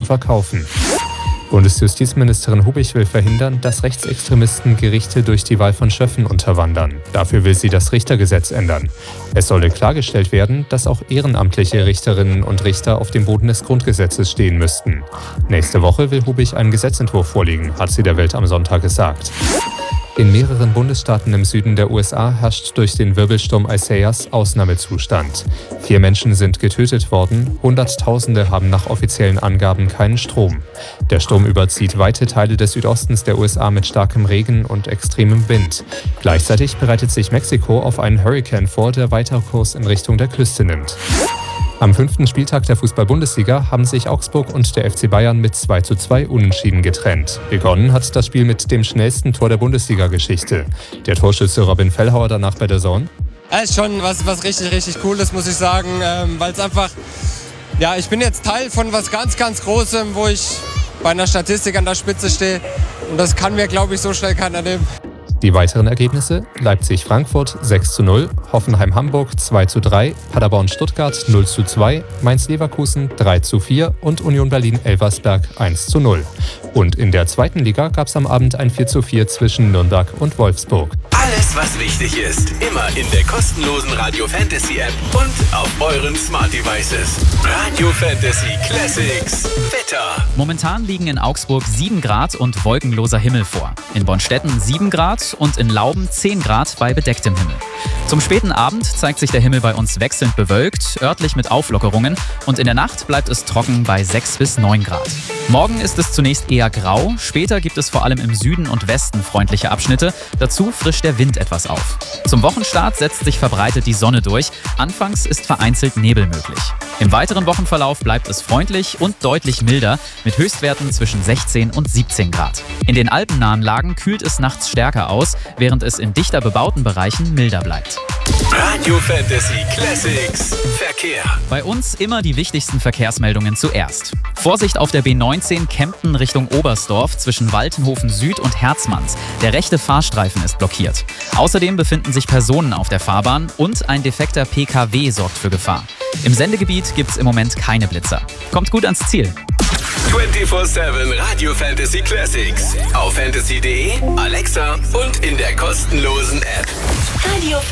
verkaufen. Bundesjustizministerin Hubich will verhindern, dass Rechtsextremisten Gerichte durch die Wahl von Schöffen unterwandern. Dafür will sie das Richtergesetz ändern. Es solle klargestellt werden, dass auch ehrenamtliche Richterinnen und Richter auf dem Boden des Grundgesetzes stehen müssten. Nächste Woche will Hubich einen Gesetzentwurf vorlegen, hat sie der Welt am Sonntag gesagt. In mehreren Bundesstaaten im Süden der USA herrscht durch den Wirbelsturm Isaias Ausnahmezustand. 4 Menschen sind getötet worden, Hunderttausende haben nach offiziellen Angaben keinen Strom. Der Sturm überzieht weite Teile des Südostens der USA mit starkem Regen und extremem Wind. Gleichzeitig bereitet sich Mexiko auf einen Hurrikan vor, der weiter Kurs in Richtung der Küste nimmt. Am 5. Spieltag der Fußball-Bundesliga haben sich Augsburg und der FC Bayern mit 2:2 unentschieden getrennt. Begonnen hat das Spiel mit dem schnellsten Tor der Bundesliga-Geschichte. Der Torschütze Robin Fellhauer danach bei der DAZN. Es ist schon was richtig Cooles, muss ich sagen, weil es einfach, ja, ich bin jetzt Teil von was ganz Großem, wo ich bei einer Statistik an der Spitze stehe und das kann mir, glaube ich, so schnell keiner nehmen. Die weiteren Ergebnisse: Leipzig-Frankfurt 6:0, Hoffenheim-Hamburg 2:3, Paderborn-Stuttgart 0:2, Mainz-Leverkusen 3:4 und Union Berlin-Elversberg 1:0. Und in der zweiten Liga gab es am Abend ein 4:4 zwischen Nürnberg und Wolfsburg. Alles, was wichtig ist, immer in der kostenlosen Radio Fantasy App und auf euren Smart Devices. Radio Fantasy Classics Wetter. Momentan liegen in Augsburg 7 Grad und wolkenloser Himmel vor. In Bonstetten 7 Grad und in Lauben 10 Grad bei bedecktem Himmel. Zum späten Abend zeigt sich der Himmel bei uns wechselnd bewölkt, örtlich mit Auflockerungen und in der Nacht bleibt es trocken bei 6 bis 9 Grad. Morgen ist es zunächst eher grau, später gibt es vor allem im Süden und Westen freundliche Abschnitte, dazu frischt der Wind etwas auf. Zum Wochenstart setzt sich verbreitet die Sonne durch, anfangs ist vereinzelt Nebel möglich. Im weiteren Wochenverlauf bleibt es freundlich und deutlich milder mit Höchstwerten zwischen 16 und 17 Grad. In den alpennahen Lagen kühlt es nachts stärker aus, während es in dichter bebauten Bereichen milder bleibt. Radio Fantasy Classics Verkehr. Bei uns immer die wichtigsten Verkehrsmeldungen zuerst. Vorsicht auf der B19 Kempten Richtung Oberstdorf zwischen Waltenhofen Süd und Herzmanns. Der rechte Fahrstreifen ist blockiert. Außerdem befinden sich Personen auf der Fahrbahn und ein defekter PKW sorgt für Gefahr. Im Sendegebiet gibt's im Moment keine Blitzer. Kommt gut ans Ziel. 24/7 Radio Fantasy Classics auf fantasy.de, Alexa und in der kostenlosen App. Radio